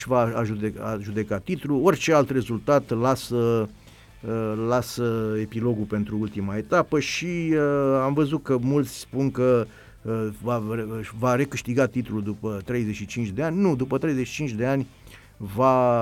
va judeca titlul, orice alt rezultat lasă epilogul pentru ultima etapă și am văzut că mulți spun că va recâștiga titlul după 35 de ani. Nu, după 35 de ani va